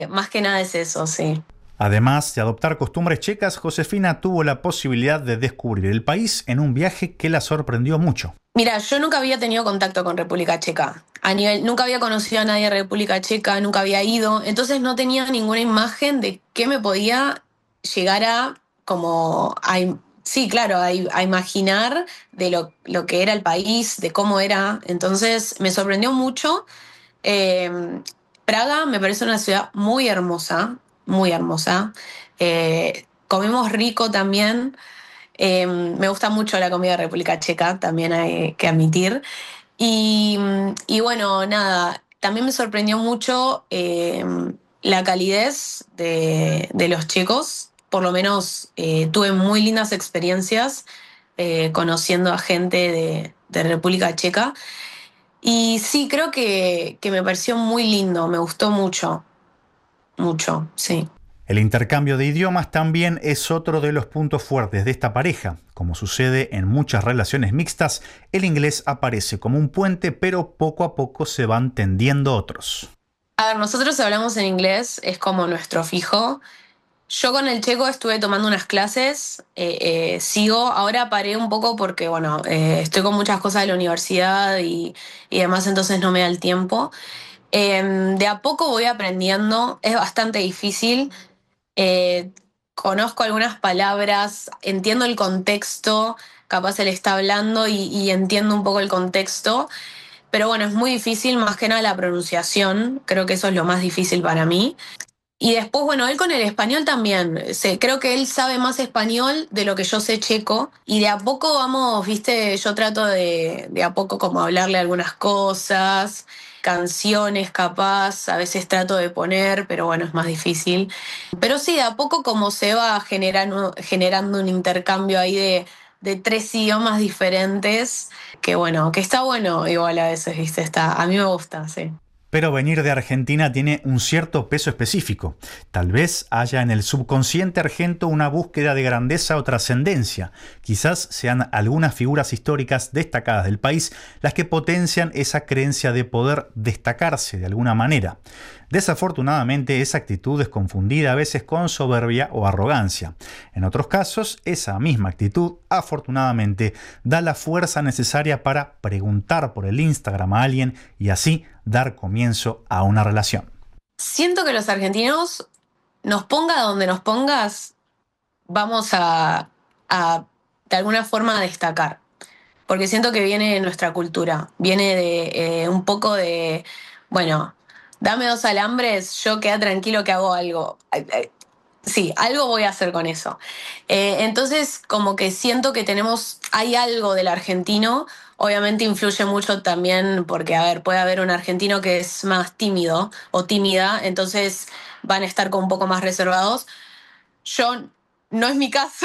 Más que nada es eso, sí. Además de adoptar costumbres checas, Josefina tuvo la posibilidad de descubrir el país en un viaje que la sorprendió mucho. Mira, yo nunca había tenido contacto con República Checa. Nunca había conocido a nadie de República Checa, nunca había ido, entonces no tenía ninguna imagen de qué me podía llegar a, como, sí, claro, a imaginar de lo que era el país, de cómo era. Entonces me sorprendió mucho. Eh, Praga me parece una ciudad muy hermosa, muy hermosa. Comemos rico también. Me gusta mucho la comida de República Checa, también hay que admitir. Y bueno, nada, también me sorprendió mucho la calidez de los checos. Por lo menos tuve muy lindas experiencias conociendo a gente de República Checa. Y sí, creo que me pareció muy lindo, me gustó mucho, mucho, sí. El intercambio de idiomas también es otro de los puntos fuertes de esta pareja. Como sucede en muchas relaciones mixtas, el inglés aparece como un puente, pero poco a poco se van tendiendo otros. A ver, nosotros hablamos en inglés, es como nuestro fijo. Yo con el checo estuve tomando unas clases, sigo, ahora paré un poco porque, bueno, estoy con muchas cosas de la universidad y demás, entonces no me da el tiempo. De a poco voy aprendiendo, es bastante difícil. eh, Conozco algunas palabras, entiendo el contexto, capaz él está hablando y entiendo un poco el contexto, pero bueno, es muy difícil, más que nada la pronunciación, creo que eso es lo más difícil para mí. Y después, bueno, él con el español también. Creo que él sabe más español de lo que yo sé checo. Y de a poco vamos, viste, yo trato de a poco como hablarle algunas cosas, canciones capaz, a veces trato de poner, pero bueno, es más difícil. Pero sí, de a poco como se va generando un intercambio ahí de tres idiomas diferentes, que bueno, que está bueno igual a veces, viste, está, a mí me gusta, sí. Pero venir de Argentina tiene un cierto peso específico. Tal vez haya en el subconsciente argento una búsqueda de grandeza o trascendencia. Quizás sean algunas figuras históricas destacadas del país las que potencian esa creencia de poder destacarse de alguna manera. Desafortunadamente, esa actitud es confundida a veces con soberbia o arrogancia. En otros casos, esa misma actitud, afortunadamente, da la fuerza necesaria para preguntar por el Instagram a alguien y así dar comienzo a una relación. Siento que los argentinos, nos ponga donde nos pongas, vamos a de alguna forma a destacar. Porque siento que viene de nuestra cultura, viene de un poco de, bueno, dame dos alambres, yo queda tranquilo que hago algo. Sí, algo voy a hacer con eso. Entonces, como que siento que hay algo del argentino, obviamente influye mucho también porque, a ver, puede haber un argentino que es más tímido o tímida, entonces van a estar como un poco más reservados. Yo no es mi caso.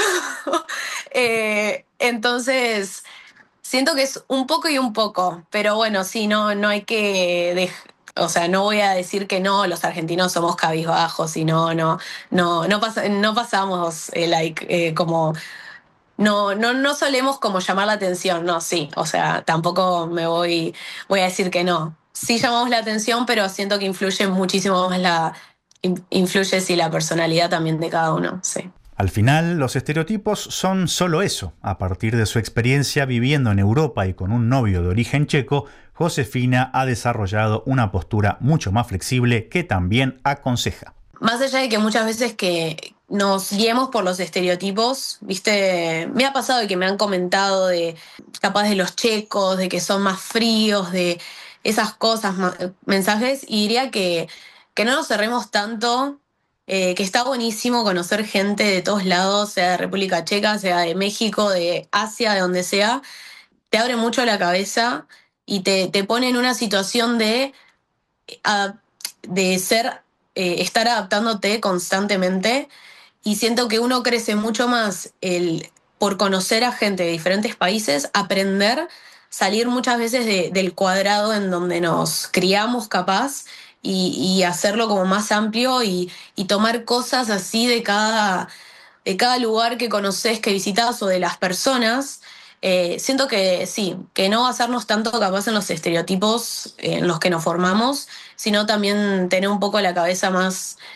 Entonces, siento que es un poco y un poco, pero bueno, sí, no hay que o sea, no voy a decir que no, los argentinos somos cabizbajos y no pasamos como no solemos como llamar la atención, no, sí, o sea, tampoco voy a decir que no. Sí llamamos la atención, pero siento que influye muchísimo más influye sí la personalidad también de cada uno, sí. Al final, los estereotipos son solo eso. A partir de su experiencia viviendo en Europa y con un novio de origen checo, Josefina ha desarrollado una postura mucho más flexible que también aconseja. Más allá de que muchas veces que nos guiemos por los estereotipos, viste, me ha pasado y que me han comentado de capaz de los checos, de que son más fríos, de esas cosas, mensajes, y diría que no nos cerremos tanto, que está buenísimo conocer gente de todos lados, sea de República Checa, sea de México, de Asia, de donde sea, te abre mucho la cabeza y te pone en una situación a- de estar adaptándote constantemente y siento que uno crece mucho más por conocer a gente de diferentes países, aprender, salir muchas veces del cuadrado en donde nos criamos capaz y hacerlo como más amplio y tomar cosas así de cada lugar que conoces, que visitas o de las personas. Siento que sí, que no basarnos tanto capaz en los estereotipos en los que nos formamos, sino también tener un poco la cabeza más